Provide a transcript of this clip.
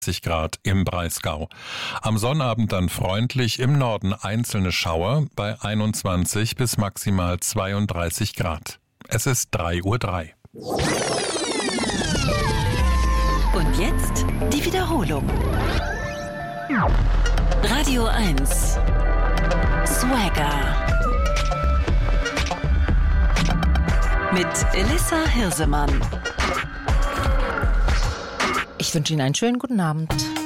Grad im Breisgau. Am Sonnabend dann freundlich, im Norden einzelne Schauer bei 21 bis maximal 32 Grad. Es ist 3:03 Uhr. Und jetzt die Wiederholung. Radio 1. Swagger. Mit Elissa Hirsemann. Ich wünsche Ihnen einen schönen guten Abend.